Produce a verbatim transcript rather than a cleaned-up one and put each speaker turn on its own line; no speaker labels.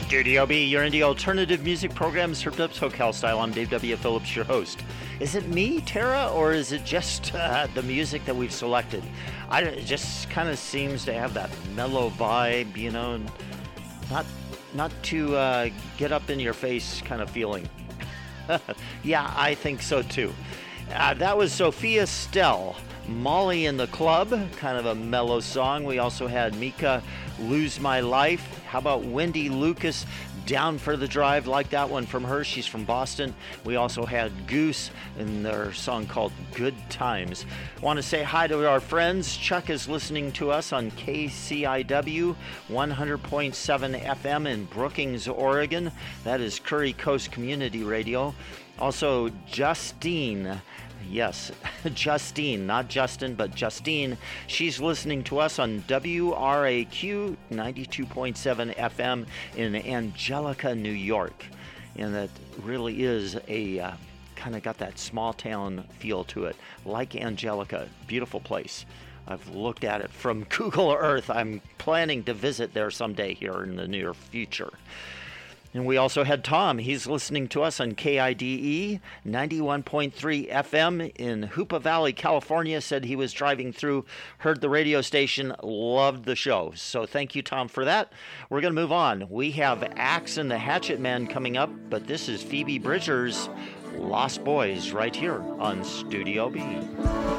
Studio B, your indie alternative music program served up SoCal style. I'm Dave W. Phillips, your host. Is it me, Tara, or is it just uh, the music that we've selected? I, it just kind of seems to have that mellow vibe, you know, not not to uh, get up in your face kind of feeling. Yeah, I think so too. Uh, that was Sophia Stell, Molly in the Club, kind of a mellow song. We also had Mika, Lose My Life. How about Wendy Lucas, Down for the Drive? Like that one from her. She's from Boston. We also had Goose and their song called Good Times. Want to say hi to our friends. Chuck is listening to us on K C I W one hundred point seven F M in Brookings, Oregon. That is Curry Coast Community Radio. Also, Justine. Yes, Justine, not Justin, but Justine. She's listening to us on W R A Q ninety-two point seven F M in Angelica, New York. And that really is a uh, kind of got that small town feel to it, like Angelica. Beautiful place. I've looked at it from Google Earth. I'm planning to visit there someday here in the near future. And we also had Tom. He's listening to us on K I D E ninety-one point three F M in Hoopa Valley, California. Said he was driving through, heard the radio station, loved the show. So thank you, Tom, for that. We're going to move on. We have Axe and the Hatchet Men coming up, but this is Phoebe Bridgers' Lost Boys right here on Studio B.